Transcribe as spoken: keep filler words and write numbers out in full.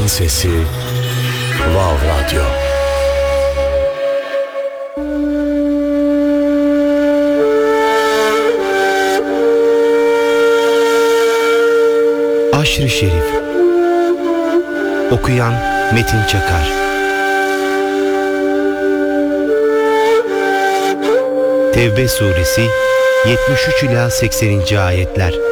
sesi Wow Radyo. Aşr-ı Şerif. Okuyan Metin Çakar. Tevbe suresi yetmiş üç ila sekseninci ayetler.